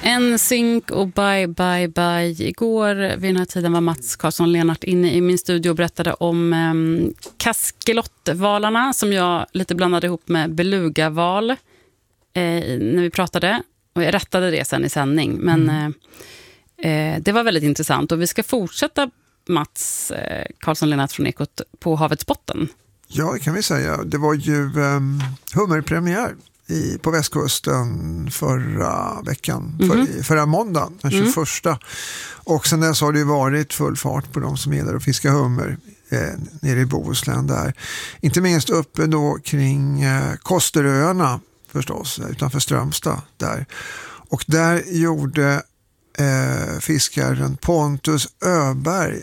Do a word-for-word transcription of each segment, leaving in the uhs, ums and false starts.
En synk och bye bye bye. Igår vid den här tiden var Mats Karlsson Lennart inne i min studio och berättade om eh, kaskelottvalarna som jag lite blandade ihop med belugaval eh, när vi pratade. Och jag rättade det sen i sändning. Men mm. eh, det var väldigt intressant. Och vi ska fortsätta Mats eh, Karlsson Lennart från Ekot på havets botten. Ja, det kan vi säga. Det var ju um, hummerpremiär i, på västkusten förra veckan, mm-hmm. för, förra måndagen, den tjugoförsta. Mm. Och sen dess har det ju varit full fart på de som gillar att fiska hummer eh, nere i Bohuslän där. Inte minst uppe då kring eh, Kosteröarna förstås, utanför Strömstad där. Och där gjorde eh, fiskaren Pontus Öberg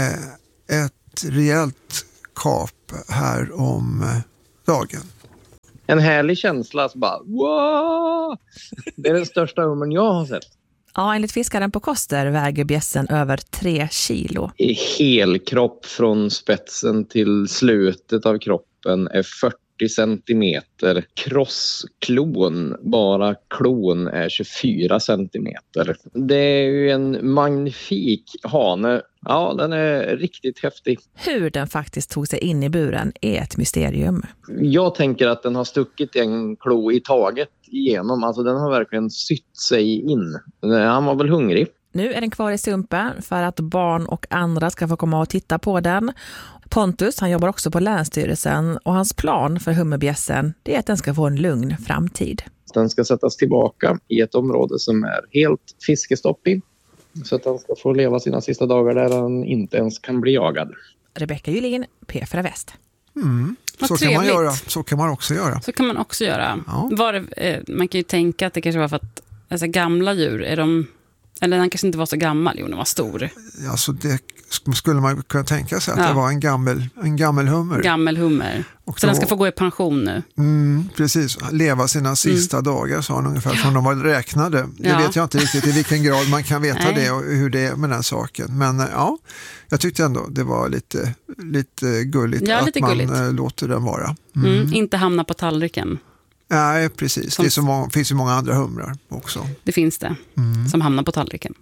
eh, ett rejält kap här om eh, dagen. En härlig känsla, så bara wow! Det är den största hummern jag har sett. Ja, enligt fiskaren på Koster väger bjässen över tre kilo. I hel kropp från spetsen till slutet av kroppen är fyrtio centimeter. Krossklon, bara klon, är tjugofyra centimeter. Det är ju en magnifik hane. Ja, den är riktigt häftig. Hur den faktiskt tog sig in i buren är ett mysterium. Jag tänker att den har stuckit en klo i taget igenom. Alltså den har verkligen sytt sig in. Han var väl hungrig. Nu är den kvar i sumpen för att barn och andra ska få komma och titta på den. Pontus, han jobbar också på Länsstyrelsen och hans plan för hummerbjässen är att den ska få en lugn framtid. Den ska sättas tillbaka i ett område som är helt fiskestopp i. Så att han ska få leva sina sista dagar där han inte ens kan bli jagad. Rebecka Julin, P fyra Väst. Mm. Så kan man göra. Så kan man också göra. Så kan man också göra. Ja. Var det, eh, man kan ju tänka att det kanske var för att alltså, gamla djur, är de... Eller han kanske inte var så gammal, jo, den var stor. Alltså det skulle man kunna tänka sig att ja. det var en gammel, en gammel hummer. Gammel hummer. Och så då, den ska få gå i pension nu. Mm, precis, leva sina sista mm. dagar, sa han ungefär, som de var räknade. Det ja. vet jag inte riktigt i vilken grad man kan veta Nej. det och hur det är med den saken. Men ja, jag tyckte ändå det var lite, lite gulligt ja, att lite man gulligt. låter den vara. Mm. Mm, inte hamna på tallriken. Nej, precis. Som... Det är så många, finns ju många andra humrar också. Det finns det, mm. som hamnar på tallriken.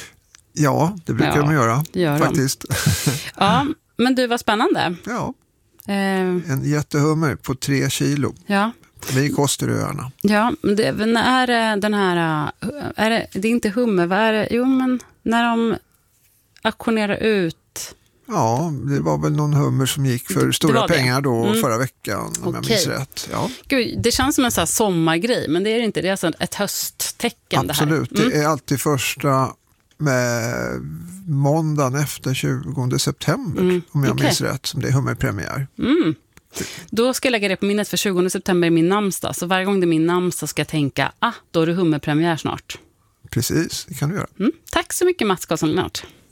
Ja, det brukar ja, de göra, gör faktiskt. De. Ja, men du, var spännande. Ja, eh. en jättehummer på tre kilo. Ja. Vid Kosteröarna. Ja, men det, när är den här, är det, det är inte hummer, vad är det? Jo, men när de auktionerar ut. Ja, det var väl någon hummer som gick för stora pengar då mm. förra veckan, om okay. jag minns rätt. Ja. Gud, det känns som en sån här sommargrej, men det är det inte. Det är alltså ett hösttecken. Absolut, det, här. Mm. det är alltid första med måndagen efter tjugonde september, mm. om jag okay. minns rätt, som det är hummerpremiär. Mm. Då ska jag lägga det på minnet, för tjugonde september är min namnsdag. Så varje gång det är min namnsdag ska jag tänka, ah, då är det hummerpremiär snart. Precis, det kan du göra. Mm. Tack så mycket, Mats Karlsson Lennart.